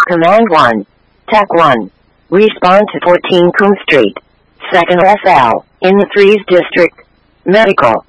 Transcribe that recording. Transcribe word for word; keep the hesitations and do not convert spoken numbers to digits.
Command one. Tech one. Respond to fourteen Coombe Street. Second S L, in the Threes District. Medical.